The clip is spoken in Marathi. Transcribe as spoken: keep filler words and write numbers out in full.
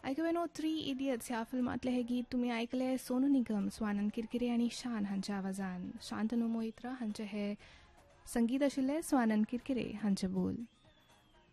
ऐकून थ्री इडियट्स ह्या फिल्मातले हे गीत तुम्ही ऐकले सोनू निगम, स्वानंद किरकिरे आणि शान हांच्या आवाजान. शांतनू मोहित्रा हांचे हे संगीत आशिल्ले, स्वानंद किरकिरे हांचे बोल.